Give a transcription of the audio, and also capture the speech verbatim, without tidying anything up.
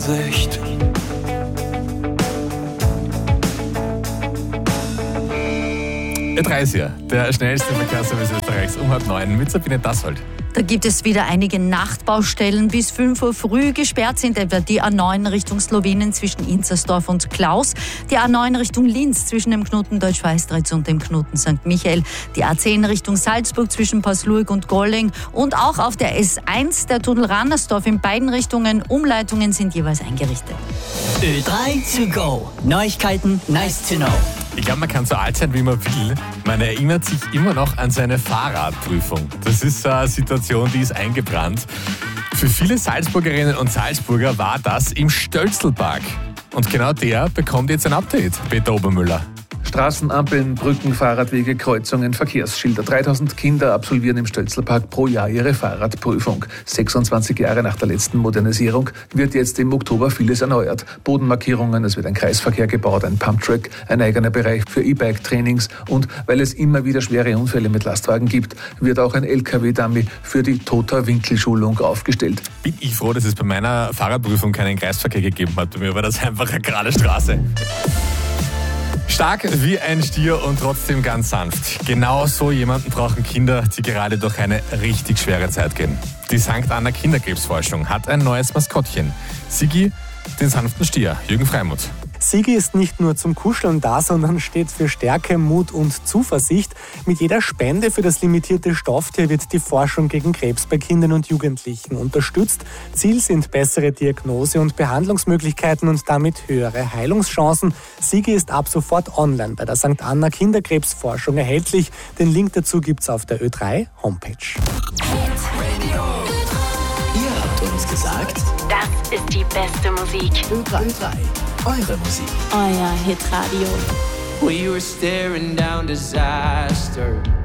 Sicht. Ö drei ist hier, der schnellste Verkehrsservice Österreichs um halb neun mit Sabine Dassold. Da gibt es wieder einige Nachtbaustellen. Bis fünf Uhr früh gesperrt sind etwa die A neun Richtung Slowenien zwischen Inzersdorf und Klaus, die A neun Richtung Linz zwischen dem Knoten Deutsch-Weistritz und dem Knoten Sankt Michael, die A zehn Richtung Salzburg zwischen Passlurg und Golling und auch auf der S eins der Tunnel Rannersdorf in beiden Richtungen. Umleitungen sind jeweils eingerichtet. Ö drei to go. Neuigkeiten, nice to know. Ich glaube, man kann so alt sein, wie man will. Man erinnert sich immer noch an seine Fahrradprüfung. Das ist eine Situation, die ist eingebrannt. Für viele Salzburgerinnen und Salzburger war das im Stölzlpark. Und genau der bekommt jetzt ein Update, Peter Obermüller. Straßenampeln, Brücken, Fahrradwege, Kreuzungen, Verkehrsschilder. dreitausend Kinder absolvieren im Stölzlpark pro Jahr ihre Fahrradprüfung. sechsundzwanzig Jahre nach der letzten Modernisierung wird jetzt im Oktober vieles erneuert. Bodenmarkierungen, es wird ein Kreisverkehr gebaut, ein Pumptrack, ein eigener Bereich für E-Bike-Trainings und weil es immer wieder schwere Unfälle mit Lastwagen gibt, wird auch ein L K W-Dummy für die Tota-Winkelschulung aufgestellt. Bin ich froh, dass es bei meiner Fahrradprüfung keinen Kreisverkehr gegeben hat. Bei mir war das einfach eine gerade Straße. Stark wie ein Stier und trotzdem ganz sanft. Genau so jemanden brauchen Kinder, die gerade durch eine richtig schwere Zeit gehen. Die Sankt Anna Kinderkrebsforschung hat ein neues Maskottchen. Sigi, den sanften Stier. Jürgen Freimuth. Sigi ist nicht nur zum Kuscheln da, sondern steht für Stärke, Mut und Zuversicht. Mit jeder Spende für das limitierte Stofftier wird die Forschung gegen Krebs bei Kindern und Jugendlichen unterstützt. Ziel sind bessere Diagnose- und Behandlungsmöglichkeiten und damit höhere Heilungschancen. Sigi ist ab sofort online bei der Sankt Anna Kinderkrebsforschung erhältlich. Den Link dazu gibt's auf der Ö drei Homepage. Ihr habt uns gesagt, das ist die beste Musik. Ö drei, eure Musik. Euer Hitradio. We were staring down disaster.